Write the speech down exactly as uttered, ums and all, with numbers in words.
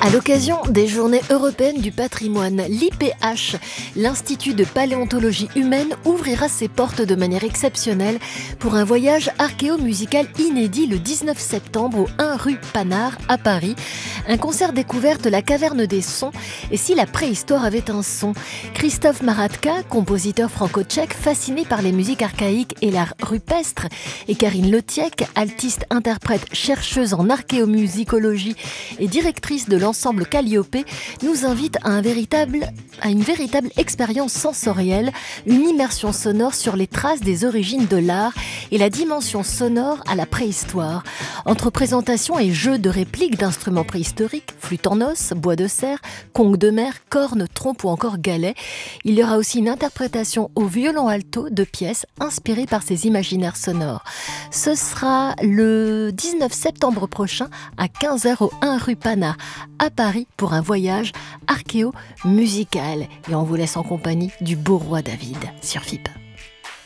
À l'occasion des Journées européennes du patrimoine, l'I P H, l'Institut de paléontologie humaine, ouvrira ses portes de manière exceptionnelle pour un voyage archéo-musical inédit le dix-neuf septembre au un rue Panard à Paris. Un concert découverte La Caverne des Sons et si la préhistoire avait un son. Christophe Maratka, compositeur franco-tchèque fasciné par les musiques archaïques et l'art rupestre, et Karine Letiec, altiste, interprète, chercheuse en archéomusicologie et directrice de l'ensemble Calliope, nous invite à, un véritable, à une véritable expérience sensorielle, une immersion sonore sur les traces des origines de l'art et la dimension sonore à la préhistoire. Entre présentation et jeux de répliques d'instruments préhistoriques, flûte en os, bois de serre, congue de mer, corne, trompe ou encore galet, il y aura aussi une interprétation au violon alto de pièces inspirées par ces imaginaires sonores. Ce sera le dix-neuf septembre prochain à quinze heures au un rue Panard à Paris pour un voyage archéo-musical. Et on vous laisse en compagnie du beau roi David sur F I P.